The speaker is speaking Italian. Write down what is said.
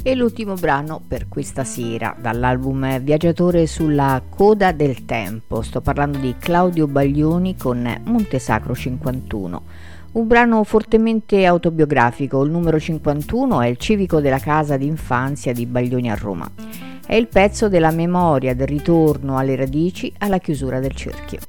E l'ultimo brano per questa sera dall'album Viaggiatore sulla coda del tempo, sto parlando di Claudio Baglioni con Montesacro 51. Un brano fortemente autobiografico, il numero 51 è il civico della casa d'infanzia di Baglioni a Roma. È il pezzo della memoria del ritorno alle radici alla chiusura del cerchio.